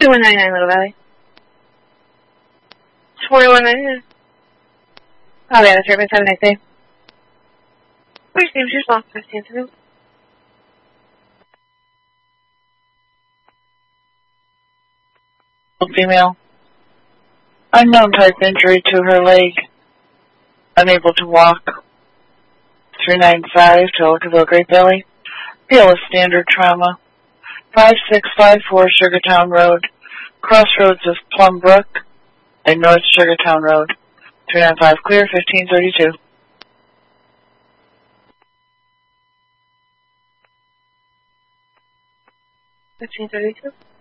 2199 Little Valley. 2199. Oh, yeah, that's service. Have a nice day. Which name's your slot? First answer. Female. Unknown type injury to her leg. Unable to walk. 395 to Ellicottville Great Valley. Feel a standard trauma. 5654 Sugartown Road. Crossroads of Plum Brook and North Sugartown Road. 395 clear, 1532. 1532.